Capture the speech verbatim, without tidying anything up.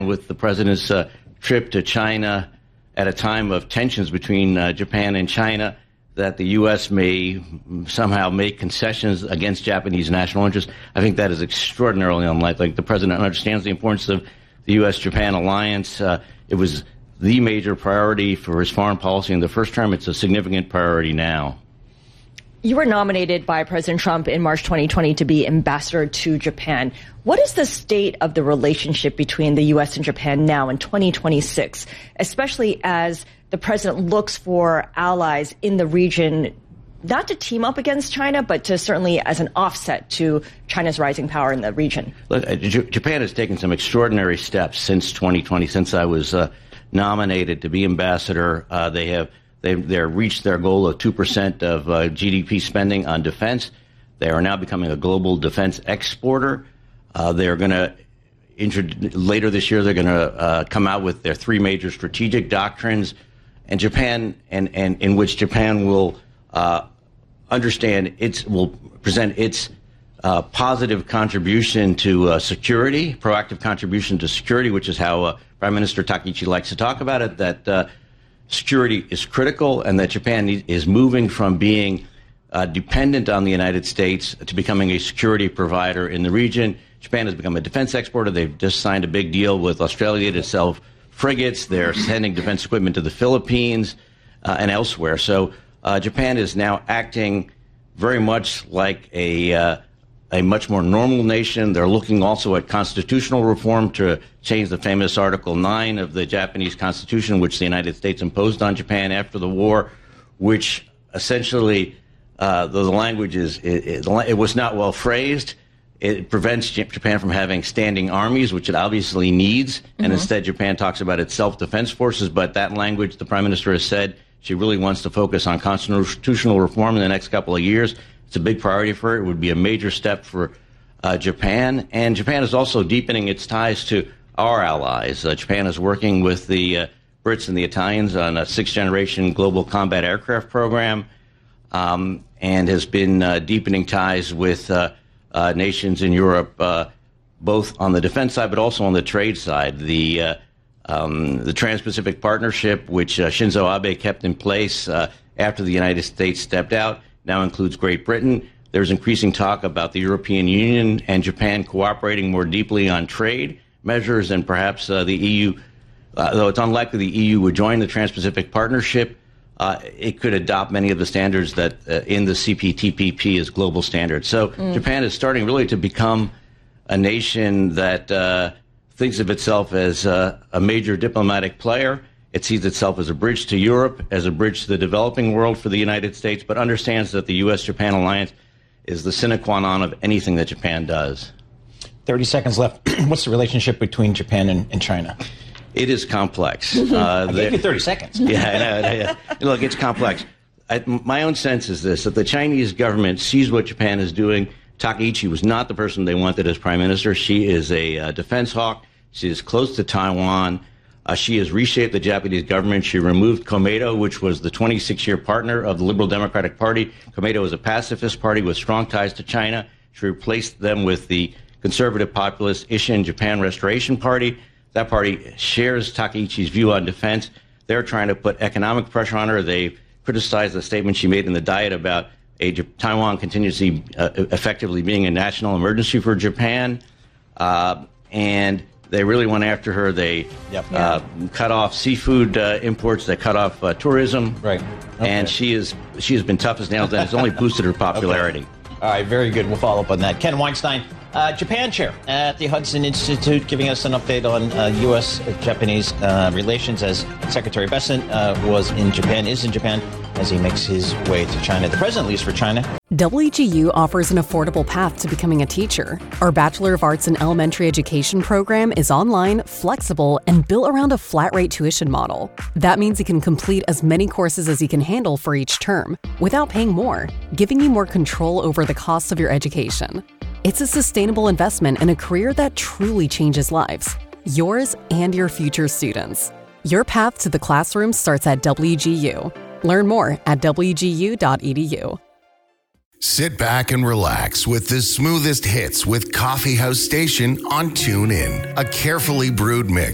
with the president's uh, trip to China at a time of tensions between uh, Japan and China, that the U S may somehow make concessions against Japanese national interests. I think that is extraordinarily unlikely. The president understands the importance of the U S Japan alliance. Uh, it was the major priority for his foreign policy in the first term. It's a significant priority now. You were nominated by President Trump in March twenty twenty to be ambassador to Japan. What is the state of the relationship between the U S and Japan now in twenty twenty-six, especially as the president looks for allies in the region, not to team up against China, but to certainly as an offset to China's rising power in the region? Look, J- Japan has taken some extraordinary steps since twenty twenty, since I was uh, nominated to be ambassador. Uh, they have they've they're reached their goal of two percent of uh, G D P spending on defense. They are now becoming a global defense exporter. Uh, they're going to later this year. They're going to uh, come out with their three major strategic doctrines, and Japan and, and in which Japan will uh, understand its will present its uh, positive contribution to uh, security, proactive contribution to security, which is how uh, Prime Minister Takaichi likes to talk about it. That uh, security is critical, and that Japan is moving from being uh, dependent on the United States to becoming a security provider in the region. Japan has become a defense exporter. They've just signed a big deal with Australia to sell frigates. They're sending defense equipment to the Philippines uh, and elsewhere. So uh, Japan is now acting very much like a uh, a much more normal nation. They're looking also at constitutional reform to change the famous Article nine of the Japanese Constitution, which the United States imposed on Japan after the war, which essentially, uh, though the language is, it, it, it was not well phrased, it prevents Japan from having standing armies, which it obviously needs, and mm-hmm. instead Japan talks about its self-defense forces. But that language, the Prime Minister has said she really wants to focus on constitutional reform in the next couple of years. It's a big priority for her. It would be a major step for uh, Japan. And Japan is also deepening its ties to our allies. Uh, Japan is working with the uh, Brits and the Italians on a sixth-generation global combat aircraft program, um, and has been uh, deepening ties with uh, Uh, nations in Europe, uh, both on the defense side, but also on the trade side. The uh, um, the Trans-Pacific Partnership, which uh, Shinzo Abe kept in place uh, after the United States stepped out, now includes Great Britain. There's increasing talk about the European Union and Japan cooperating more deeply on trade measures, and perhaps uh, the E U, uh, though it's unlikely the E U would join the Trans-Pacific Partnership, Uh, it could adopt many of the standards that uh, in the C P T P P is global standards. So mm. Japan is starting really to become a nation that uh, thinks of itself as uh, a major diplomatic player. It sees itself as a bridge to Europe, as a bridge to the developing world for the United States, but understands that the U S Japan alliance is the sine qua non of anything that Japan does. thirty seconds left. What's the relationship between Japan and, and China? It is complex. Uh, I gave you thirty seconds. Yeah, I know, yeah. Look, it's complex. I, my own sense is this, that the Chinese government sees what Japan is doing. Takaichi was not the person they wanted as prime minister. She is a uh, defense hawk. She is close to Taiwan. Uh, she has reshaped the Japanese government. She removed Komeito, which was the twenty-six-year partner of the Liberal Democratic Party. Komeito is a pacifist party with strong ties to China. She replaced them with the conservative populist Ishin Japan Restoration Party. That party shares Takaichi's view on defense. They're trying to put economic pressure on her. They criticized the statement she made in the Diet about a Taiwan continuously uh, effectively being a national emergency for Japan. Uh, and they really went after her. They yep. uh, cut off seafood uh, imports. They cut off uh, tourism. Right. Okay. And she is she has been tough as nails, and it's only boosted her popularity. Okay. All right, very good. We'll follow up on that. Ken Weinstein, uh, Japan chair at the Hudson Institute, giving us an update on uh, U S Japanese uh, relations as Secretary Bessent uh, was in Japan, is in Japan, as he makes his way to China. The president leaves for China. W G U offers an affordable path to becoming a teacher. Our Bachelor of Arts in Elementary Education program is online, flexible, and built around a flat-rate tuition model. That means you can complete as many courses as you can handle for each term without paying more, giving you more control over the cost of your education. It's a sustainable investment in a career that truly changes lives, yours and your future students. Your path to the classroom starts at W G U. Learn more at w g u dot e d u. Sit back and relax with the smoothest hits with Coffee House Station on TuneIn. A carefully brewed mix